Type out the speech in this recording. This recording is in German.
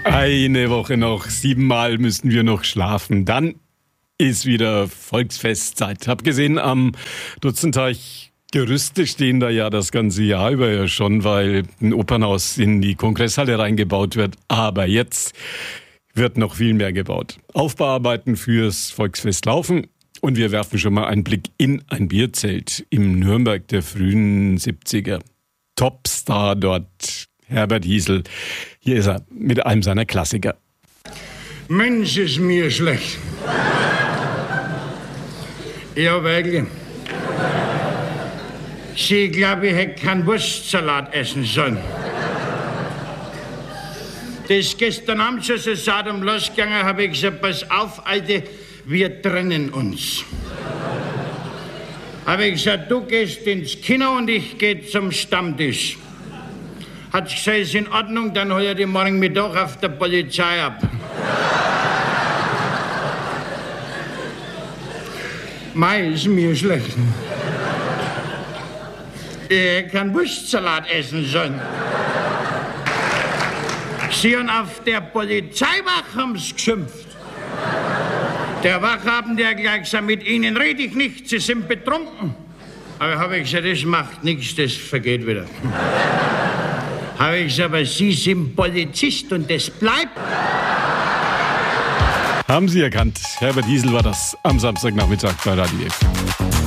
Eine Woche noch, 7-mal müssen wir noch schlafen. Dann ist wieder Volksfestzeit. Hab gesehen, am Dutzenteich Gerüste stehen da ja das ganze Jahr über ja schon, weil ein Opernhaus in die Kongresshalle reingebaut wird. Aber jetzt wird noch viel mehr gebaut. Aufbauarbeiten fürs Volksfest laufen. Und wir werfen schon mal einen Blick in ein Bierzelt im Nürnberg der frühen 70er. Topstar dort, Herbert Hiesel. Hier ist er mit einem seiner Klassiker. Mensch, ist mir schlecht. Ja, wirklich. Sie glaube, ich hätte keinen Wurstsalat essen sollen. Das gestern Abend schon so sadum losgegangen, habe ich gesagt, pass auf, Alte, wir trennen uns. Habe ich gesagt, du gehst ins Kino und ich gehe zum Stammtisch. Hat sie gesagt, ist in Ordnung, dann hol ich die morgen Mittag auf der Polizei ab. Mei, ist mir schlecht. Ich kann Wurstsalat essen sollen. Sie und auf der Polizeiwache haben sie geschimpft. Der Wachhabend, der gleich gesagt, mit Ihnen rede ich nicht, Sie sind betrunken. Aber habe ich gesagt, das macht nichts, das vergeht wieder. Habe ich gesagt, aber Sie sind Polizist und das bleibt. Haben Sie erkannt, Herbert Hiesel war das am Samstagnachmittag bei Radio F.